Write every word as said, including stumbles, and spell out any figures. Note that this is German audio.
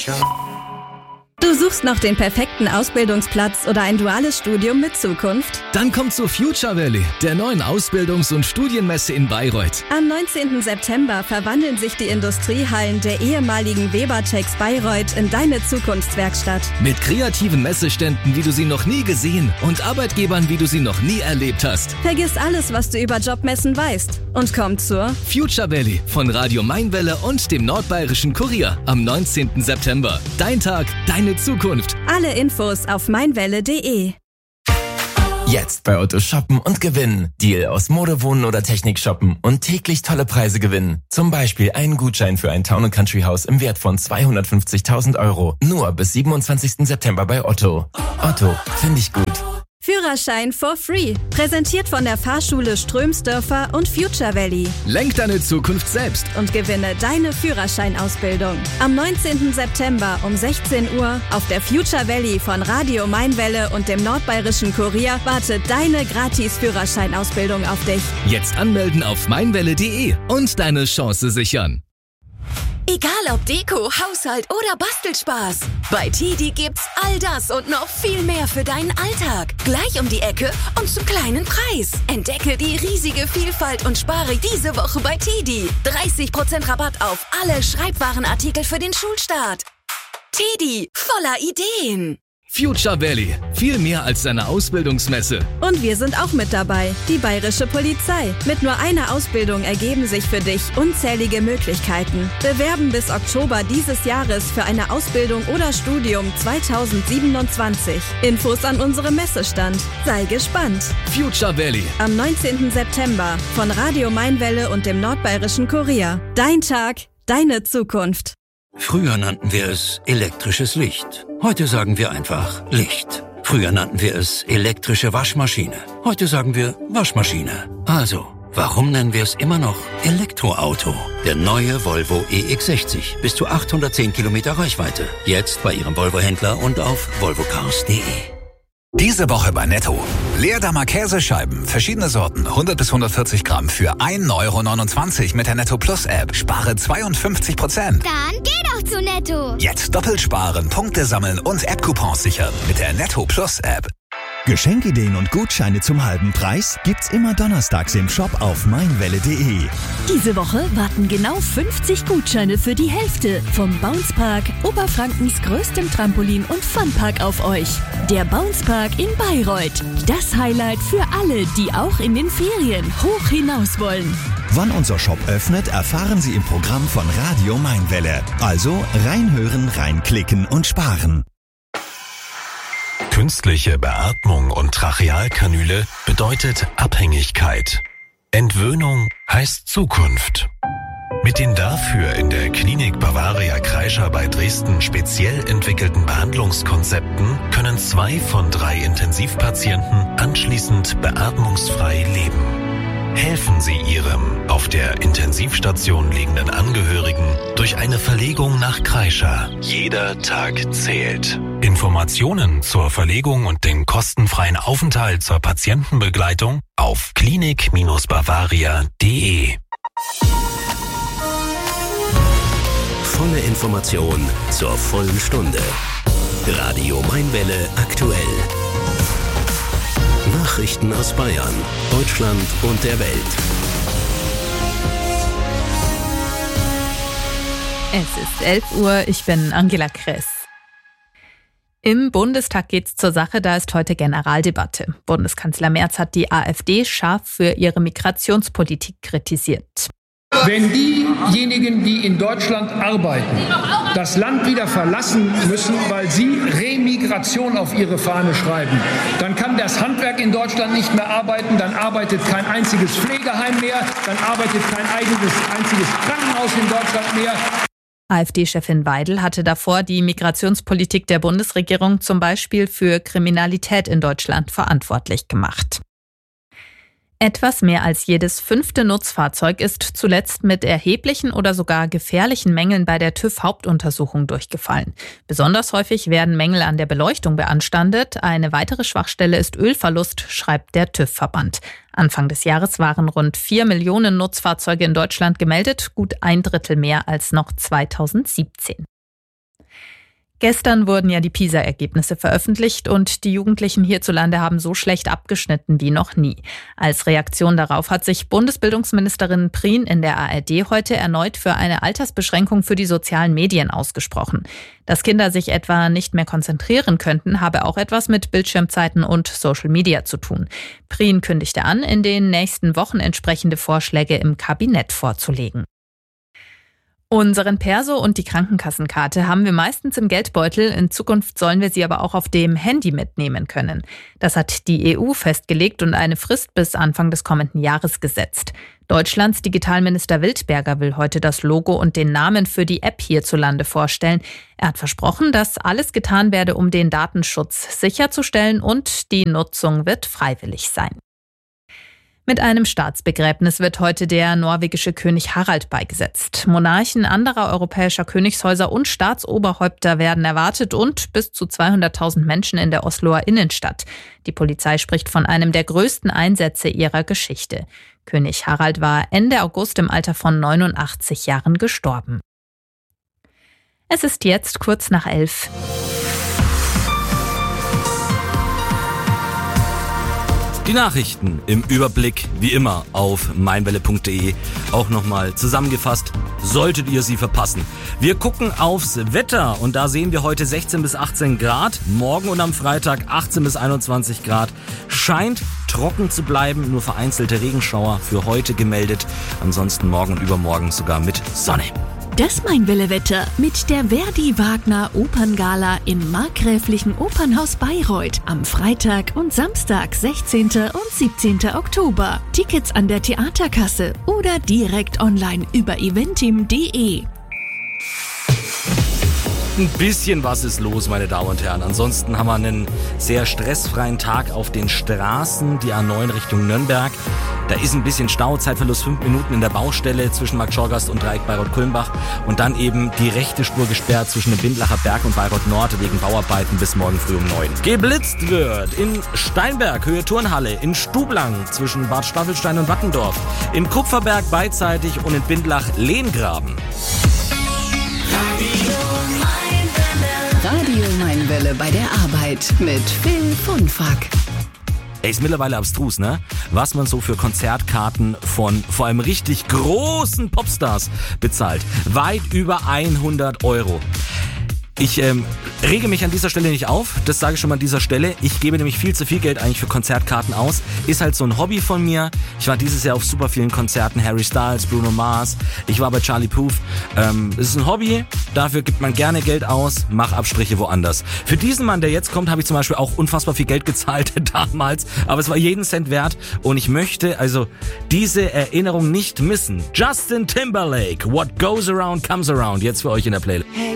Du suchst noch den perfekten Ausbildungsplatz oder ein duales Studium mit Zukunft? Dann komm zur Future Valley, der neuen Ausbildungs- und Studienmesse in Bayreuth. Am neunzehnten September verwandeln sich die Industriehallen der ehemaligen Webertex Bayreuth in deine Zukunftswerkstatt. Mit kreativen Messeständen, wie du sie noch nie gesehen, und Arbeitgebern, wie du sie noch nie erlebt hast. Vergiss alles, was du über Jobmessen weißt, und komm zur Future Valley von Radio Mainwelle und dem Nordbayerischen Kurier am neunzehnten September. Dein Tag, deine Zukunft. Alle Infos auf meinwelle punkt de. Jetzt bei Otto shoppen und gewinnen. Deal aus Mode, Wohnen oder Technik shoppen und täglich tolle Preise gewinnen. Zum Beispiel einen Gutschein für ein Town and Country Haus im Wert von zweihundertfünfzigtausend Euro. Nur bis siebenundzwanzigsten September bei Otto. Otto, finde ich gut. Führerschein for free. Präsentiert von der Fahrschule Strömsdörfer und Future Valley. Lenk deine Zukunft selbst Und gewinne deine Führerscheinausbildung. Am neunzehnten September um sechzehn Uhr auf der Future Valley von Radio Mainwelle und dem Nordbayerischen Kurier wartet deine Gratis-Führerscheinausbildung auf dich. Jetzt anmelden auf meinwelle punkt de und deine Chance sichern. Egal ob Deko, Haushalt oder Bastelspaß. Bei Tedi gibt's all das und noch viel mehr für deinen Alltag. Gleich um die Ecke und zum kleinen Preis. Entdecke die riesige Vielfalt und spare diese Woche bei Tedi. dreißig Prozent Rabatt auf alle Schreibwarenartikel für den Schulstart. Tedi, voller Ideen. Future Valley, viel mehr als eine Ausbildungsmesse. Und wir sind auch mit dabei, die Bayerische Polizei. Mit nur einer Ausbildung ergeben sich für dich unzählige Möglichkeiten. Bewerben bis Oktober dieses Jahres für eine Ausbildung oder Studium zweitausendsiebenundzwanzig. Infos an unserem Messestand. Sei gespannt. Future Valley. Am neunzehnten September von Radio Mainwelle und dem Nordbayerischen Kurier. Dein Tag, deine Zukunft. Früher nannten wir es elektrisches Licht. Heute sagen wir einfach Licht. Früher nannten wir es elektrische Waschmaschine. Heute sagen wir Waschmaschine. Also, warum nennen wir es immer noch Elektroauto? Der neue Volvo E X sechzig. Bis zu achthundertzehn Kilometer Reichweite. Jetzt bei Ihrem Volvo-Händler und auf volvo cars punkt de. Diese Woche bei Netto. Leerdammer Käsescheiben, verschiedene Sorten, hundert bis hundertvierzig Gramm für ein Euro neunundzwanzig mit der Netto Plus App. Spare zweiundfünfzig Prozent. Dann geh doch zu Netto. Jetzt doppelt sparen, Punkte sammeln und App-Coupons sichern mit der Netto Plus App. Geschenkideen und Gutscheine zum halben Preis gibt's immer donnerstags im Shop auf meinwelle punkt de. Diese Woche warten genau fünfzig Gutscheine für die Hälfte vom Bounce Park, Oberfrankens größtem Trampolin- und Funpark auf euch. Der Bounce Park in Bayreuth. Das Highlight für alle, die auch in den Ferien hoch hinaus wollen. Wann unser Shop öffnet, erfahren Sie im Programm von Radio Mainwelle. Also reinhören, reinklicken und sparen. Künstliche Beatmung und Trachealkanüle bedeutet Abhängigkeit. Entwöhnung heißt Zukunft. Mit den dafür in der Klinik Bavaria Kreischer bei Dresden speziell entwickelten Behandlungskonzepten können zwei von drei Intensivpatienten anschließend beatmungsfrei leben. Helfen Sie Ihrem auf der Intensivstation liegenden Angehörigen durch eine Verlegung nach Kreischer. Jeder Tag zählt. Informationen zur Verlegung und den kostenfreien Aufenthalt zur Patientenbegleitung auf klinik Bavaria punkt de. Volle Information zur vollen Stunde. Radio Mainwelle aktuell. Nachrichten aus Bayern, Deutschland und der Welt. Es ist elf Uhr, ich bin Angela Kress. Im Bundestag geht's zur Sache, da ist heute Generaldebatte. Bundeskanzler Merz hat die AfD scharf für ihre Migrationspolitik kritisiert. Wenn diejenigen, die in Deutschland arbeiten, das Land wieder verlassen müssen, weil sie Remigration auf ihre Fahne schreiben, dann kann das Handwerk in Deutschland nicht mehr arbeiten, dann arbeitet kein einziges Pflegeheim mehr, dann arbeitet kein eigenes, einziges Krankenhaus in Deutschland mehr. AfD-Chefin Weidel hatte davor die Migrationspolitik der Bundesregierung zum Beispiel für Kriminalität in Deutschland verantwortlich gemacht. Etwas mehr als jedes fünfte Nutzfahrzeug ist zuletzt mit erheblichen oder sogar gefährlichen Mängeln bei der TÜV-Hauptuntersuchung durchgefallen. Besonders häufig werden Mängel an der Beleuchtung beanstandet. Eine weitere Schwachstelle ist Ölverlust, schreibt der TÜV-Verband. Anfang des Jahres waren rund vier Millionen Nutzfahrzeuge in Deutschland gemeldet, gut ein Drittel mehr als noch zweitausendsiebzehn. Gestern wurden ja die PISA-Ergebnisse veröffentlicht und die Jugendlichen hierzulande haben so schlecht abgeschnitten wie noch nie. Als Reaktion darauf hat sich Bundesbildungsministerin Prien in der A R D heute erneut für eine Altersbeschränkung für die sozialen Medien ausgesprochen. Dass Kinder sich etwa nicht mehr konzentrieren könnten, habe auch etwas mit Bildschirmzeiten und Social Media zu tun. Prien kündigte an, in den nächsten Wochen entsprechende Vorschläge im Kabinett vorzulegen. Unseren Perso und die Krankenkassenkarte haben wir meistens im Geldbeutel. In Zukunft sollen wir sie aber auch auf dem Handy mitnehmen können. Das hat die E U festgelegt und eine Frist bis Anfang des kommenden Jahres gesetzt. Deutschlands Digitalminister Wildberger will heute das Logo und den Namen für die App hierzulande vorstellen. Er hat versprochen, dass alles getan werde, um den Datenschutz sicherzustellen, und die Nutzung wird freiwillig sein. Mit einem Staatsbegräbnis wird heute der norwegische König Harald beigesetzt. Monarchen anderer europäischer Königshäuser und Staatsoberhäupter werden erwartet und bis zu zweihunderttausend Menschen in der Osloer Innenstadt. Die Polizei spricht von einem der größten Einsätze ihrer Geschichte. König Harald war Ende August im Alter von neunundachtzig Jahren gestorben. Es ist jetzt kurz nach elf. Die Nachrichten im Überblick, wie immer, auf meinwelle punkt de. Auch nochmal zusammengefasst, solltet ihr sie verpassen. Wir gucken aufs Wetter und da sehen wir heute sechzehn bis achtzehn Grad. Morgen und am Freitag achtzehn bis einundzwanzig Grad. Scheint trocken zu bleiben, nur vereinzelte Regenschauer für heute gemeldet. Ansonsten morgen und übermorgen sogar mit Sonne. Das Mainwelle-Wetter mit der Verdi-Wagner-Operngala im markgräflichen Opernhaus Bayreuth am Freitag und Samstag, sechzehnten und siebzehnten Oktober. Tickets an der Theaterkasse oder direkt online über eventim punkt de. Ein bisschen was ist los, meine Damen und Herren. Ansonsten haben wir einen sehr stressfreien Tag auf den Straßen, die A neun Richtung Nürnberg. Da ist ein bisschen Stau, Zeitverlust fünf Minuten in der Baustelle zwischen Markt Schorgast und Dreieck Bayreuth-Kulmbach. Und dann eben die rechte Spur gesperrt zwischen dem Bindlacher Berg und Bayreuth Nord wegen Bauarbeiten bis morgen früh um neun. Geblitzt wird in Steinberg, Höhe Turnhalle, in Stublang zwischen Bad Staffelstein und Wattendorf, in Kupferberg beidseitig und in Bindlach Lehngraben. Radio Mainwelle bei der Arbeit mit Phil Funfack. Ey, ist mittlerweile abstrus, ne? Was man so für Konzertkarten von vor allem richtig großen Popstars bezahlt. Weit über hundert Euro. Ich ähm, rege mich an dieser Stelle nicht auf, das sage ich schon mal an dieser Stelle. Ich gebe nämlich viel zu viel Geld eigentlich für Konzertkarten aus. Ist halt so ein Hobby von mir. Ich war dieses Jahr auf super vielen Konzerten, Harry Styles, Bruno Mars. Ich war bei Charlie Puth. Ähm, es ist ein Hobby, dafür gibt man gerne Geld aus, mach Abstriche woanders. Für diesen Mann, der jetzt kommt, habe ich zum Beispiel auch unfassbar viel Geld gezahlt damals. Aber es war jeden Cent wert und ich möchte also diese Erinnerung nicht missen. Justin Timberlake, What Goes Around Comes Around, jetzt für euch in der Playlist.